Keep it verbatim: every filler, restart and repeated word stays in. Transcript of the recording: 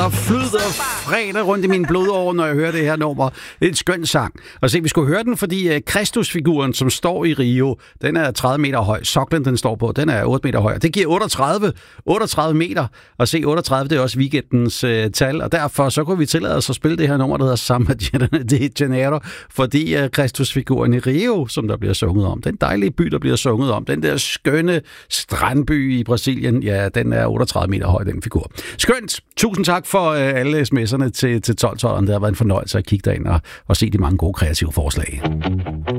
Og flyder fredag rundt i min blodår, når jeg hører det her nummer. Det er en skøn sang. Og se, vi skulle høre den, fordi Kristusfiguren, som står i Rio, den er tredive meter høj. Soklen, den står på, den er otte meter høj. Det giver otteogtredive, otteogtredive meter. Og se, otteogtredive, det er også weekendens uh, tal. Og derfor så kunne vi tillade os at spille det her nummer, der hedder Samba de Janeiro. Fordi uh, Kristusfiguren i Rio, som der bliver sunget om, den dejlige by, der bliver sunget om, den der skønne strandby i Brasilien, ja, den er otteogtredive meter høj, den figur. Skønt! Tusind tak for uh, alle sms'erne til, til tolv tolv. Det har været en fornøjelse at kigge derind og, og se de mange gode kreative forslag.